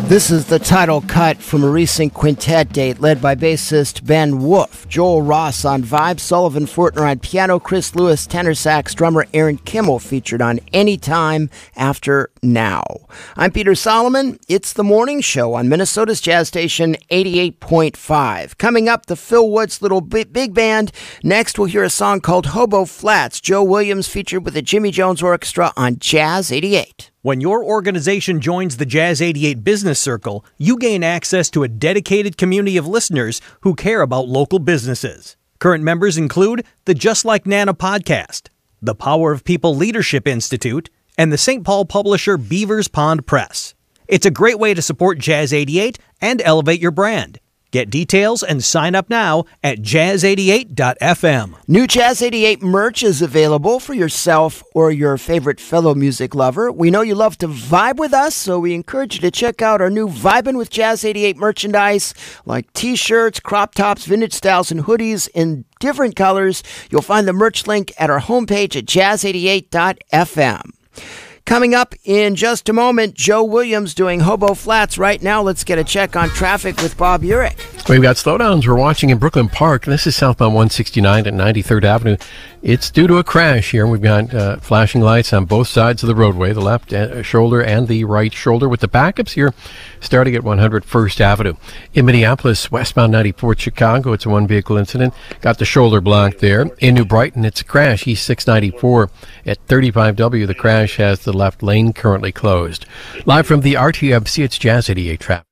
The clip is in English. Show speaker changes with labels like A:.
A: This is the title cut from a recent quintet date led by bassist Ben Wolf, Joel Ross on vibes, Sullivan Fortner on piano, Chris Lewis tenor sax, drummer Aaron Kimmel featured on Anytime After Now. I'm Peter Solomon. It's the morning show on Minnesota's Jazz Station 88.5. Coming up, the Phil Woods Little Big Band. Next, we'll hear a song called Hobo Flats. Joe Williams featured with the Jimmy Jones Orchestra on Jazz 88.
B: When your organization joins the Jazz 88 Business Circle, you gain access to a dedicated community of listeners who care about local businesses. Current members include the Just Like Nana podcast, the Power of People Leadership Institute, and the St. Paul publisher Beavers Pond Press. It's a great way to support Jazz 88 and elevate your brand. Get details and sign up now at jazz88.fm.
A: New Jazz 88 merch is available for yourself or your favorite fellow music lover. We know you love to vibe with us, so we encourage you to check out our new Vibin' with Jazz 88 merchandise, like t-shirts, crop tops, vintage styles, and hoodies in different colors. You'll find the merch link at our homepage at jazz88.fm. Coming up in just a moment, Joe Williams doing Hobo Flats. Right now, let's get a check on traffic with Bob Urich.
C: We've got slowdowns we're watching in Brooklyn Park. This is southbound 169 at 93rd Avenue. It's due to a crash here. We've got flashing lights on both sides of the roadway, the left shoulder and the right shoulder, with the backups here starting at 101st Avenue. In Minneapolis, westbound 94th Chicago, it's a one-vehicle incident. Got the shoulder blocked there. In New Brighton, it's a crash, East 694 at 35W. The crash has the left lane currently closed. Live from the RTMC, it's Jazz 88 traffic.